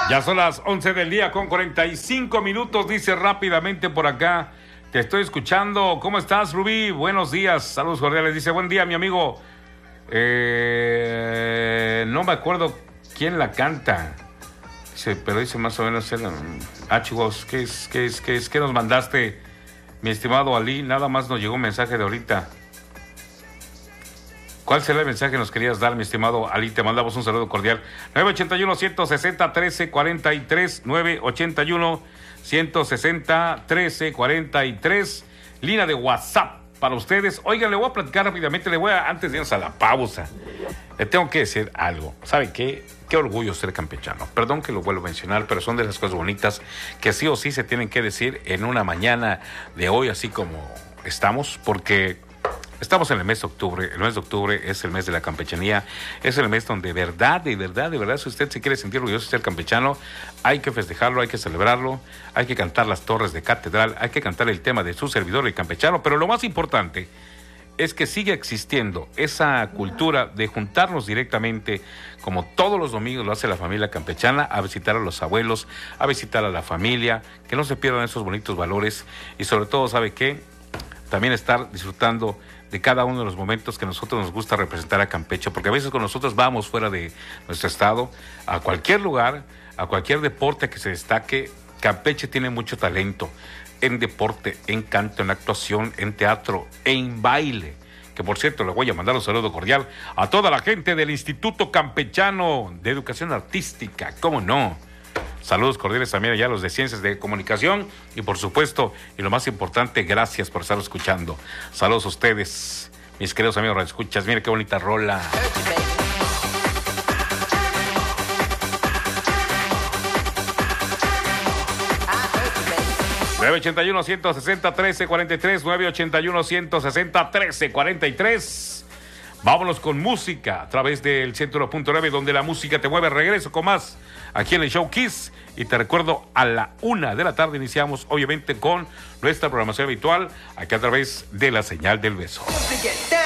Ya son las 11 del día con 45 minutos, dice rápidamente por acá. Te estoy escuchando. ¿Cómo estás, Rubí? Buenos días. Saludos cordiales. Dice, buen día, mi amigo. No me acuerdo quién la canta. Dice, pero dice más o menos... chicos, ¿qué es? ¿Qué nos mandaste, mi estimado Ali? Nada más nos llegó un mensaje de ahorita. ¿Cuál será el mensaje que nos querías dar, mi estimado Ali? Te mandamos un saludo cordial. 981-160-1343, 981-160-1343, línea de WhatsApp para ustedes. Oigan, le voy a platicar rápidamente, antes de irnos a la pausa, le tengo que decir algo. ¿Sabe qué? Qué orgullo ser campechano. Perdón que lo vuelvo a mencionar, pero son de las cosas bonitas que sí o sí se tienen que decir en una mañana de hoy, así como estamos, porque... estamos en el mes de octubre. El mes de octubre es el mes de la campechanía. Es el mes donde de verdad, si usted se quiere sentir orgulloso de ser campechano, hay que festejarlo, hay que celebrarlo, hay que cantar las torres de catedral, hay que cantar el tema de su servidor, el campechano. Pero lo más importante es que sigue existiendo esa cultura de juntarnos directamente, como todos los domingos lo hace la familia campechana, a visitar a los abuelos, a visitar a la familia, que no se pierdan esos bonitos valores y sobre todo, ¿sabe qué? También estar disfrutando de cada uno de los momentos que a nosotros nos gusta representar a Campeche, porque a veces cuando nosotros vamos fuera de nuestro estado, a cualquier lugar, a cualquier deporte que se destaque, Campeche tiene mucho talento en deporte, en canto, en actuación, en teatro, en baile. Que por cierto, le voy a mandar un saludo cordial a toda la gente del Instituto Campechano de Educación Artística, ¿cómo no? Saludos cordiales también allá a los de Ciencias de Comunicación y por supuesto, y lo más importante, gracias por estar escuchando. Saludos a ustedes, mis queridos amigos radioescuchas. Mire qué bonita rola. ...981-160-1343... ...981-160-1343... Vámonos con música a través del 101.9, donde la música te mueve. Regreso con más aquí en el Show Kiss. Y te recuerdo, a la 1 de la tarde iniciamos, obviamente, con nuestra programación habitual, aquí a través de la señal del beso.